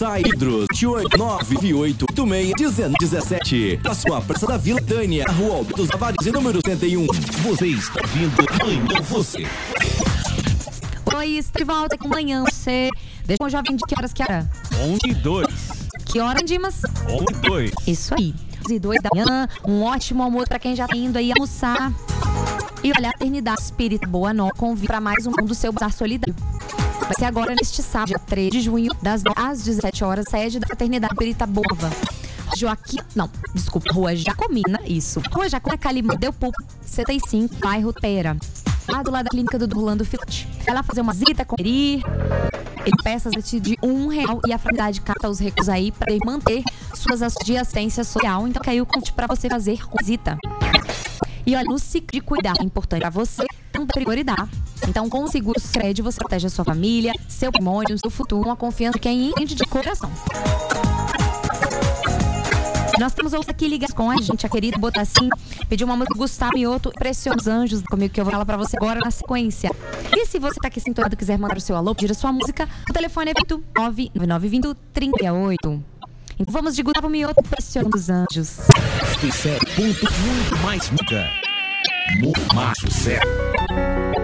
Hidros 889-8886-1917. Próxima Praça da Vila Tânia, Rua Alberto Tavares, número 71. Você está vindo Manhã Você. Oi, estou de volta com Manhã Você. Deixa eu já vim de que horas que era? 11h02. Que hora, Dimas? 11h02. Isso aí. 11h02 da manhã. Um ótimo almoço pra quem já tá indo aí almoçar. E olha, a Eternidade Espírita Boa Nova convida para mais um do seu Bazar Solidário. Vai ser agora neste sábado, dia 3 de junho, das 9 às 17 horas, sede da Eternidade Espírita Boa Nova. Rua Jacomina, isso. Rua Jacomina, Calimã, Del Pupo, 75, bairro Pera. Lá do lado da clínica do Rolando Filete. Vai lá fazer uma visita, conferir. Ele peça de R$1 e a fraternidade capta os recursos aí para manter suas ações de assistência social. Então caiu o convite para você fazer visita. E olha, no ciclo de cuidar é importante para você, não dá prioridade. Então, com o seguro Sicredi, você protege a sua família, seu patrimônio, seu futuro, com a confiança de quem entende de coração. Nós temos outra aqui ligados com a gente, a querida Botacim, pediu uma música do Gustavo Mioto, Preciosos Anjos, comigo que eu vou falar pra você agora na sequência. E se você tá aqui sintonado e quiser mandar o seu alô, pedir a sua música, o telefone é 99920-3088. Então vamos de Gustavo Mioto, Preciosos Anjos. Muito mais música. Muito mais sucesso.